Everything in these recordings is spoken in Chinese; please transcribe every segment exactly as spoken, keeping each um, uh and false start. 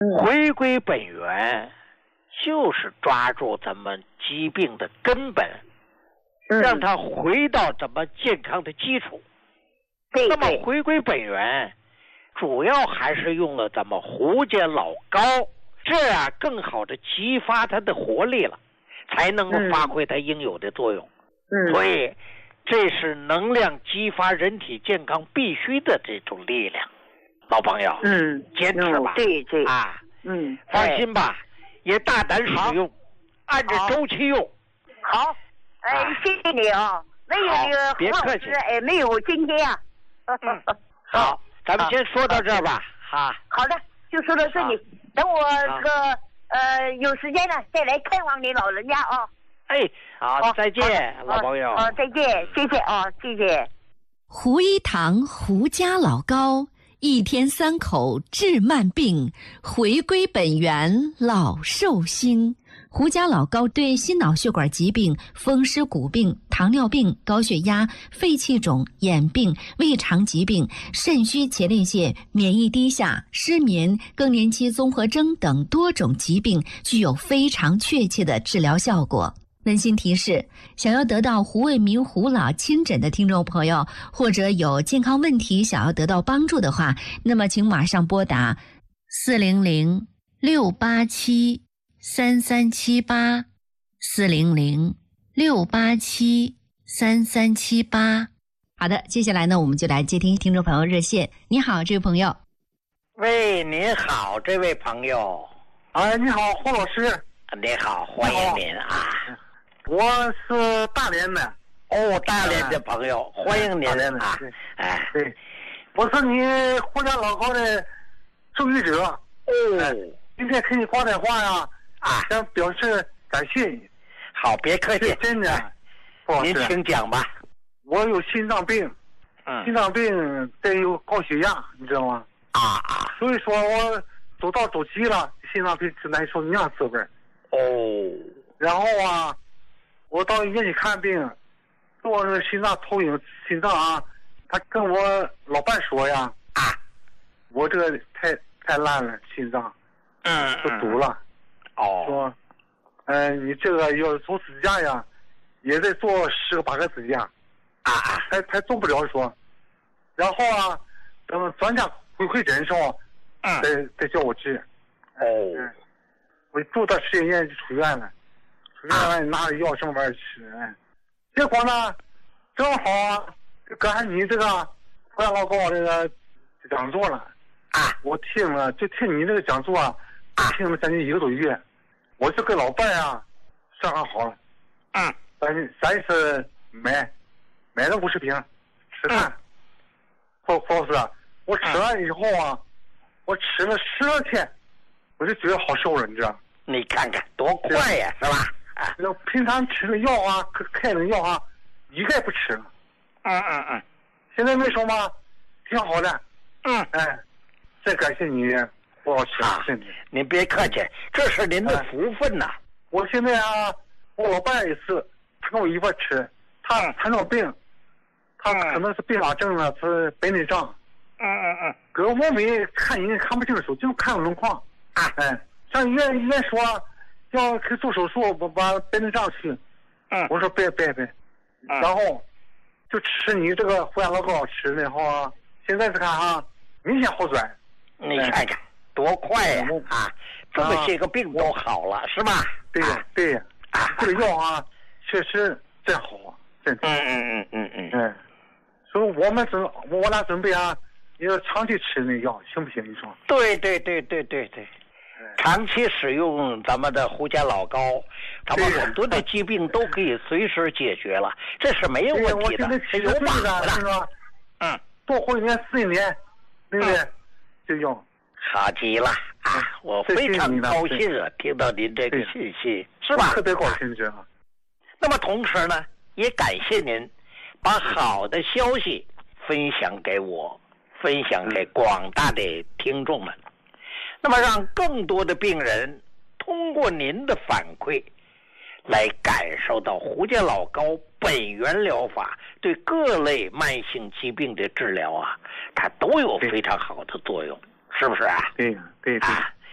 回归本源就是抓住咱们疾病的根本，让它回到咱们健康的基础。 对， 那么回归本源主要还是用了咱们胡家老高，这样更好的激发它的活力了，才能够发挥它应有的作用。 嗯， 所以这是能量激发人体健康必须的这种力量。老朋友， 嗯， 坚持吧。 对对啊， 嗯， 放心吧，也大胆使用，按照周期用。 好，哎，谢谢你啊。没有那个别客气， 哎，没有今天啊。 嗯，好，咱们先说到这儿吧。哈， 好的，就说到这里。等我这个呃有时间了再来看望你老人家啊。 哎，好，再见，老朋友。 好，再见，谢谢啊，谢谢。 胡一堂胡家老高，一天三口治慢病，回归本源老寿星。胡家老高对心脑血管疾病、风湿骨病、糖尿病、高血压、肺气肿、眼病、胃肠疾病、肾虚前列腺、免疫低下、失眠、更年期综合征等多种疾病具有非常确切的治疗效果。温馨提示：想要得到胡卫民胡老亲诊的听众朋友，或者有健康问题想要得到帮助的话，那么请马上拨打四零零六八七三三七八四零零六八七三三七八。好的，接下来呢，我们就来接听听众朋友热线。你好，这位朋友。 喂，您好，这位朋友。 啊，你好，胡老师。 你好，欢迎您啊。 我是大连的。 哦，大连的朋友，嗯、欢迎您啊！ 哎，对，我是你胡家老高的受益者。 哦， 哎、今天给你挂电话呀， 啊， 想表示感谢你。 好，别客气， 真的。 哎、您请讲吧。 我有心脏病， 嗯， 心脏病再有高血压，你知道吗？ 啊啊， 所以说我走到走急了，心脏病是难受那样滋味。 哦， 然后啊。我到医院去看病，做那个心脏投影，心脏啊，他跟我老伴说呀， 啊， 我这个太太烂了，心脏， 嗯， 都堵了， 哦， 说，嗯、呃，你这个要做支架呀，也得做十个八个支架， 啊啊， 还还做不了说，然后啊，等专家回馈诊的时候， 嗯， 再再叫我治， 哦， 嗯，我住到十几天就出院了。原来拿着药什么玩意儿吃，哎，结果呢，正好赶上你这个胡家老高这个讲座了啊！ 我听了，就听你这个讲座啊，听了将近一个多月，我就跟老伴啊商量好了， 嗯， 咱咱是买买了五十瓶吃饭，胡胡老师，我吃完以后啊，我吃了十二天，我就觉得好受了，你知道？ 你看看多快呀，是吧？ 那平常吃的药啊，开的药啊，一概不吃了。 嗯嗯嗯。 现在没说吗？挺好的。 嗯。 哎，再感谢你，胡老师。 啊，您别客气，这是您的福分呐、哎。 我现在啊，我老伴也是，他跟我一块吃，他嗯、 糖尿病，他可能是并发症了，是白内障。 嗯嗯嗯。 搁我没看人看不清楚，就看个轮廓。 啊。 哎，上医院医院说。要去做手术，我把白内障去。 嗯， 我说别别别， 嗯、 然后就吃你这个胡家老高吃的哈，现在是看哈，明显好转。 你看看多快呀！啊，这么些个病都好了，是吧？ 对呀对呀，啊，这个药啊，确实真好，真的。 嗯嗯嗯嗯嗯嗯，所以我们准我俩准备啊，要长期吃那药，行不行？你说？ 对对对对对对。长期使用咱们的胡家老高，咱们很多的疾病都可以随时解决了，这是没有问题的，是有把握的， 是吧？ 嗯， 多活一年是一年，对不对？就用好极了啊！我非常高兴啊，听到您这个信息，是吧？ 特别高兴，知道。 那么同时呢，也感谢您把好的消息分享给我，分享给广大的听众们。那么让更多的病人通过您的反馈来感受到胡家老高本源疗法对各类慢性疾病的治疗啊，它都有非常好的作用，是不是啊？ 对对对。 啊，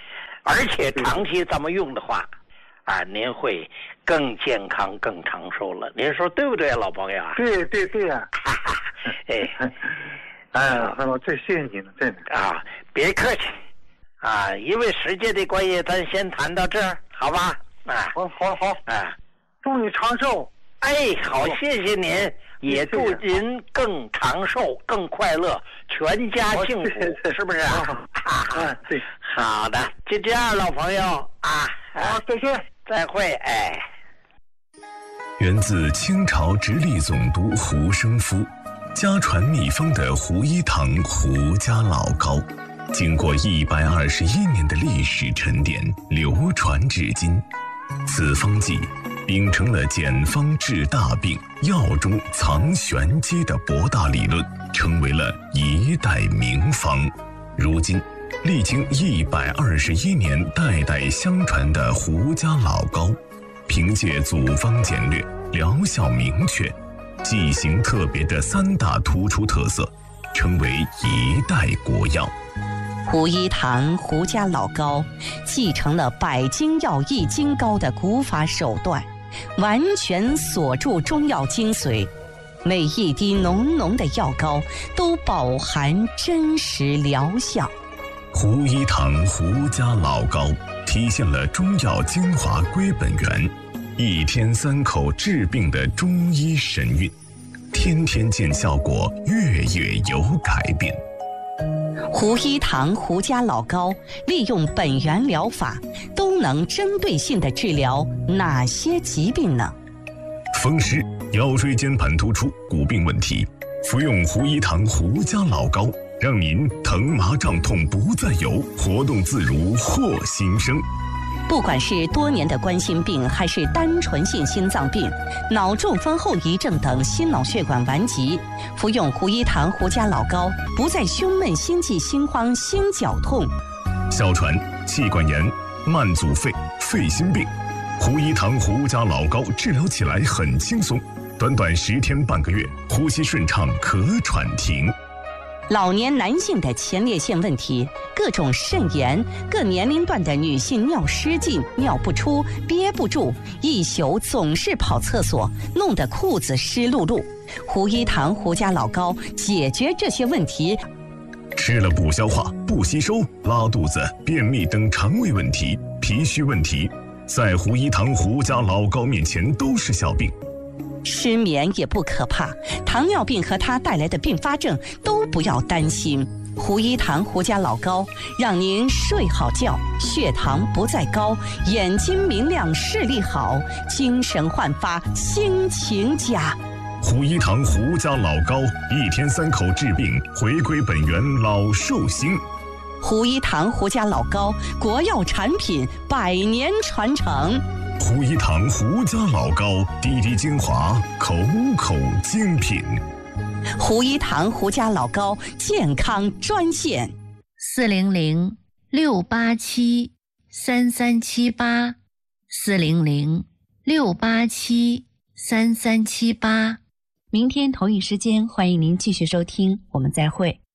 而且长期这么用的话，啊，您会更健康、更长寿了。您说对不对，老朋友啊？ 对对对呀、啊！ 哎， 哎，我最谢谢你了，真的啊，别客气啊，因为时间的关系，咱先谈到这儿，好吧？啊， 好，好，好， 啊， 祝你长寿。 哎，好，谢谢您，也祝您更长寿、更快乐，全家幸福，是不是啊？ 嗯，对， 好的，就这样，老朋友啊， 好，再见， 再会，哎。 源自清朝直隶总督胡生夫，家传秘方的胡一堂胡家老膏，经过一百二十一年的历史沉淀，流传至今。此方剂秉承了简方治大病、药中藏玄机的博大理论，成为了一代名方。如今，历经一百二十一年代代相传的胡家老膏，凭借组方简略、疗效明确、剂型特别的三大突出特色，成为一代国药。 胡一堂胡家老膏继承了百金药益精膏的古法手段，完全锁住中药精髓，每一滴浓浓的药膏都饱含真实疗效。 胡一堂胡家老膏体现了中药精华归本源，一天三口治病的中医神韵，天天见效果，月月有改变。 胡一堂胡家老膏利用本源疗法，都能针对性地治疗哪些疾病呢？ 风湿、腰椎间盘突出、骨病问题，服用胡一堂胡家老膏，让您疼麻胀痛不再有，活动自如获新生。 不管是多年的冠心病，还是单纯性心脏病、脑中风后遗症等心脑血管顽疾，服用胡一堂胡家老膏，不再胸闷、心悸、心慌、心绞痛。 哮喘、气管炎、慢阻肺、肺心病，胡一堂胡家老膏治疗起来很轻松，短短十天半个月，呼吸顺畅，咳喘停。 老年男性的前列腺问题，各种肾炎，各年龄段的女性尿失禁、尿不出、憋不住，一宿总是跑厕所，弄得裤子湿漉漉。胡一堂胡家老膏解决这些问题。 吃了不消化、不吸收、拉肚子、便秘等肠胃问题、脾虚问题，在胡一堂胡家老膏面前都是小病。 失眠也不可怕，糖尿病和它带来的并发症都不要担心。胡一堂胡家老膏让您睡好觉，血糖不再高，眼睛明亮，视力好，精神焕发，心情佳。 胡一堂胡家老膏，一天三口治病，回归本源，老寿星。 胡一堂胡家老膏，国药产品，百年传承。 胡一堂胡家老膏，滴滴精华，口口精品。 胡一堂胡家老膏健康专线： 四零零六八七三三七八，四零零六八七三三七八。明天同一时间，欢迎您继续收听，我们再会。